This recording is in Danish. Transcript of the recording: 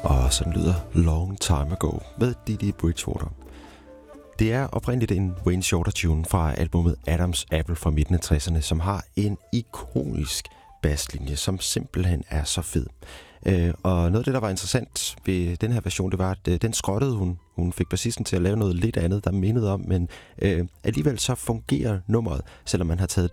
Og sådan lyder Long Time Ago med Didi Bridgewater. Det er oprindeligt en Wayne Shorter-tune fra albumet Adam's Apple fra midten af 60'erne, som har en ikonisk basslinje, som simpelthen er så fed. Og noget af det, der var interessant ved den her version, det var, at den skrottede hun. Hun fik bassisten til at lave noget lidt andet, der mindede om, men alligevel så fungerer nummeret, selvom man har taget